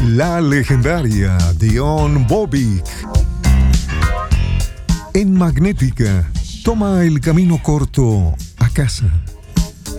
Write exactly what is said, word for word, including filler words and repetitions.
La legendaria Dionne Warwick. En Magnética, toma el camino corto a casa.